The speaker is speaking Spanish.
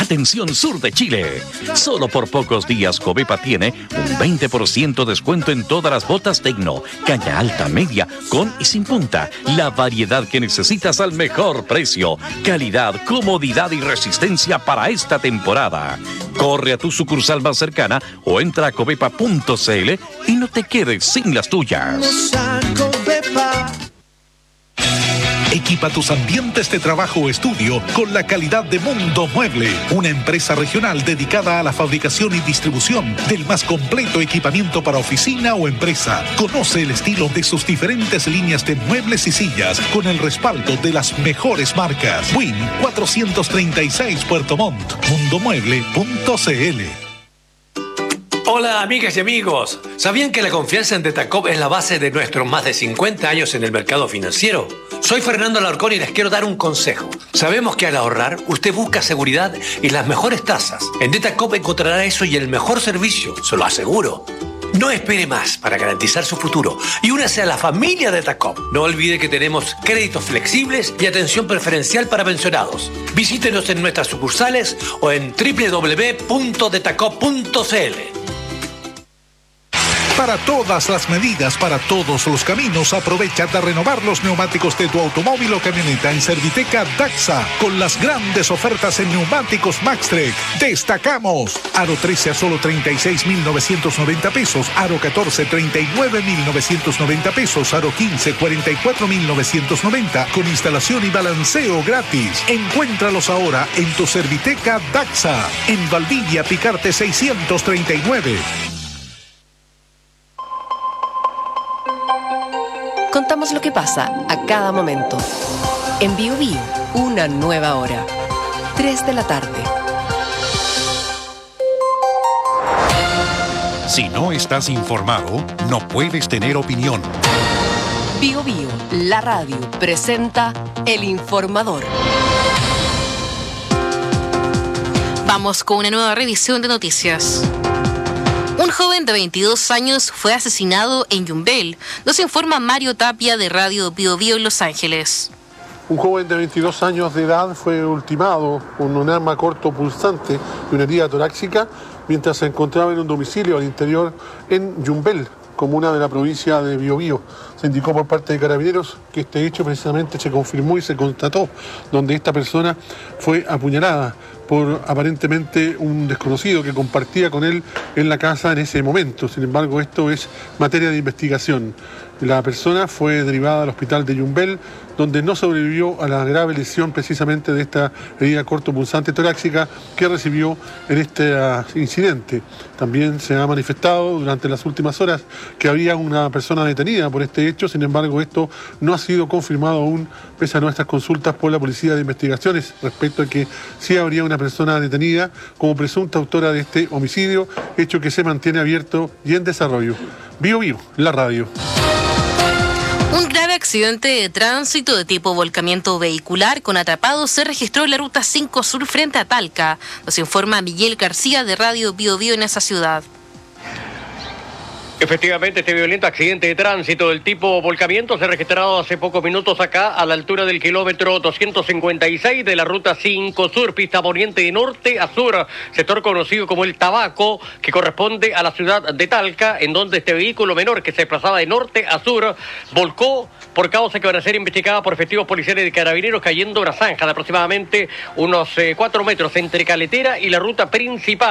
Atención sur de Chile. Solo por pocos días Covepa tiene un 20% descuento en todas las botas Tecno, caña alta, media, con y sin punta. La variedad que necesitas al mejor precio. Calidad, comodidad y resistencia para esta temporada. Corre a tu sucursal más cercana o entra a covepa.cl y no te quedes sin las tuyas. Equipa tus ambientes de trabajo o estudio con la calidad de Mundo Mueble, una empresa regional dedicada a la fabricación y distribución del más completo equipamiento para oficina o empresa. Conoce el estilo de sus diferentes líneas de muebles y sillas con el respaldo de las mejores marcas. Win 436 Puerto Montt, mundomueble.cl. Hola amigas y amigos, ¿sabían que la confianza en Detacop es la base de nuestros más de 50 años en el mercado financiero? Soy Fernando Alarcón y les quiero dar un consejo. Sabemos que al ahorrar, usted busca seguridad y las mejores tasas. En Detacop encontrará eso y el mejor servicio, se lo aseguro. No espere más para garantizar su futuro y únase a la familia Detacop. No olvide que tenemos créditos flexibles y atención preferencial para pensionados. Visítenos en nuestras sucursales o en www.detacop.cl. Para todas las medidas, para todos los caminos, aprovecha de renovar los neumáticos de tu automóvil o camioneta en Serviteca Daxa con las grandes ofertas en neumáticos Maxtrek. Destacamos Aro 13 a solo 36.990 pesos, Aro 14 39.990 pesos, Aro 15 44.990 con instalación y balanceo gratis. Encuéntralos ahora en tu Serviteca Daxa en Valdivia Picarte 639. Contamos lo que pasa a cada momento. En Biobío, una nueva hora. 3 de la tarde. Si no estás informado, no puedes tener opinión. Biobío, la radio, presenta El Informador. Vamos con una nueva revisión de noticias. Un joven de 22 años fue asesinado en Yumbel, nos informa Mario Tapia de Radio Biobío en Los Ángeles. Un joven de 22 años de edad fue ultimado con un arma corto punzante y una herida torácica mientras se encontraba en un domicilio al interior en Yumbel, comuna de la provincia de Biobío. Se indicó por parte de Carabineros que este hecho precisamente se confirmó y se constató, donde esta persona fue apuñalada por aparentemente un desconocido que compartía con él en la casa en ese momento. Sin embargo, esto es materia de investigación. La persona fue derivada al hospital de Yumbel, donde no sobrevivió a la grave lesión precisamente de esta herida cortopunzante torácica que recibió en este incidente. También se ha manifestado durante las últimas horas que había una persona detenida por este hecho. Sin embargo, esto no ha sido confirmado aún, pese a nuestras consultas por la Policía de Investigaciones, respecto a que sí habría una persona detenida como presunta autora de este homicidio, hecho que se mantiene abierto y en desarrollo. Biobío, la radio. Un grave accidente de tránsito de tipo volcamiento vehicular con atrapados se registró en la ruta 5 Sur frente a Talca. Nos informa Miguel García de Radio Biobío en esa ciudad. Efectivamente, este violento accidente de tránsito del tipo volcamiento se ha registrado hace pocos minutos acá a la altura del kilómetro 256 de la ruta 5 Sur, pista poniente de norte a sur, sector conocido como El Tabaco, que corresponde a la ciudad de Talca, en donde este vehículo menor que se desplazaba de norte a sur volcó por causas que van a ser investigadas por efectivos policiales de Carabineros, cayendo una zanja de aproximadamente unos 4 metros entre Caletera y la ruta principal.